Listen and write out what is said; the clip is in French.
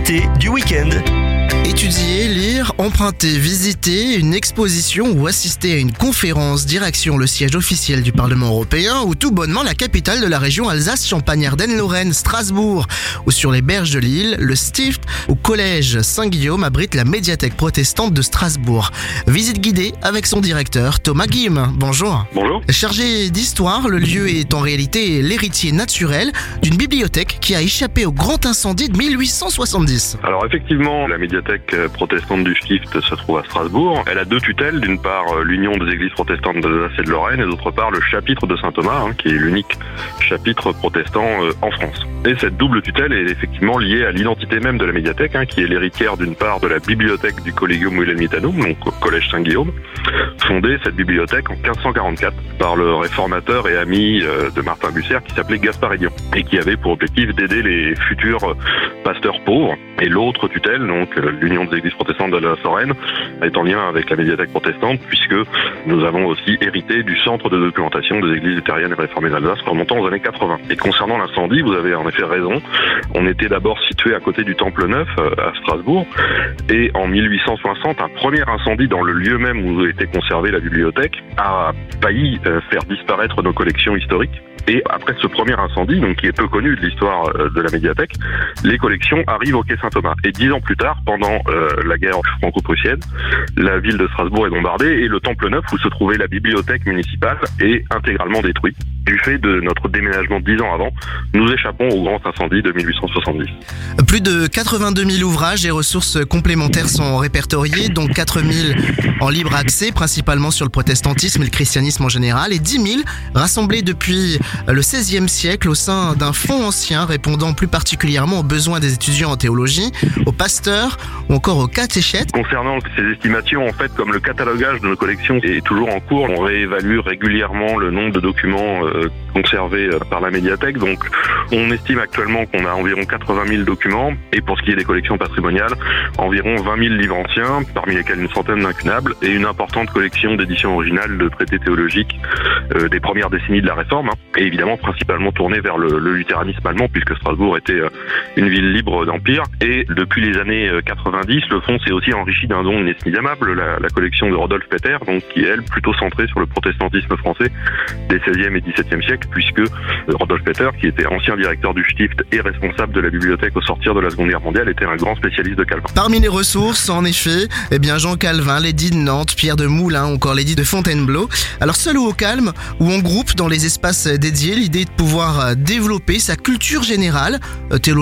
L'actualité du week-end. Étudier, lire, emprunter, visiter une exposition ou assister à une conférence, direction le siège officiel du Parlement européen ou tout bonnement la capitale de la région Alsace-Champagne-Ardenne-Lorraine, Strasbourg. Ou sur les berges de l'île, le Stift au collège Saint-Guillaume abrite la médiathèque protestante de Strasbourg. Visite guidée avec son directeur Thomas Guim. Bonjour. Bonjour. Chargé d'histoire, le lieu est en réalité l'héritier naturel d'une bibliothèque qui a échappé au grand incendie de 1870. Alors effectivement, la médiathèque protestante du Stift se trouve à Strasbourg. Elle a deux tutelles, d'une part l'Union des églises protestantes d'Alsace et de Lorraine et d'autre part le chapitre de Saint-Thomas, qui est l'unique chapitre protestant en France. Et cette double tutelle est effectivement liée à l'identité même de la médiathèque, qui est l'héritière d'une part de la bibliothèque du Collegium Wilhelmitanum, donc au collège Saint-Guillaume, fondée cette bibliothèque en 1544 par le réformateur et ami de Martin Bucer qui s'appelait Gaspard Hédion et qui avait pour objectif d'aider les futurs pasteurs pauvres. Et l'autre tutelle, donc l'Union des églises protestantes de l'Alsace-Lorraine, est en lien avec la médiathèque protestante puisque nous avons aussi hérité du centre de documentation des églises luthériennes et réformées d'Alsace remontant aux années 80. Et concernant l'incendie, vous avez en effet raison. On était d'abord situé à côté du Temple Neuf à Strasbourg et en 1860, un premier incendie dans le lieu même où était conservée la bibliothèque a failli faire disparaître nos collections historiques. Et après ce premier incendie, donc qui est peu connu de l'histoire de la médiathèque, les collections arrivent au quai Saint-Thomas. Et 10 ans plus tard, pendant la guerre franco-prussienne, la ville de Strasbourg est bombardée et le Temple Neuf, où se trouvait la bibliothèque municipale, est intégralement détruit. Du fait de notre déménagement 10 ans avant, nous échappons au grand incendie de 1870. Plus de 82 000 ouvrages et ressources complémentaires sont répertoriés, dont 4 000 en libre accès, principalement sur le protestantisme et le christianisme en général, et 10 000 rassemblés depuis le XVIe siècle au sein d'un fonds ancien répondant plus particulièrement aux besoins des étudiants en théologie, aux pasteurs ou encore aux catéchètes. Concernant ces estimations, en fait, comme le catalogage de nos collections est toujours en cours, on réévalue régulièrement le nombre de documents conservés par la médiathèque. Donc, on estime actuellement qu'on a environ 80 000 documents et pour ce qui est des collections patrimoniales, environ 20 000 livres anciens, parmi lesquels une centaine d'incunables et une importante collection d'éditions originales de traités théologiques des premières décennies de la Réforme, et évidemment principalement tournée vers le luthéranisme allemand puisque Strasbourg était une ville libre d'empire. Et depuis les années 90, le fonds s'est aussi enrichi d'un don inestimable, la collection de Rodolphe Peter, donc qui est elle plutôt centrée sur le protestantisme français des 16e et 17e siècles, puisque Rodolphe Peter, qui était ancien directeur du Stift et responsable de la bibliothèque au sortir de la Seconde Guerre mondiale, était un grand spécialiste de Calvin. Parmi les ressources, en effet, Jean Calvin, l'édit de Nantes, Pierre de Moulins, encore l'édit de Fontainebleau. Alors seul ou au calme, ou en groupe dans les espaces dédiés, l'idée est de pouvoir développer sa culture générale, théologique,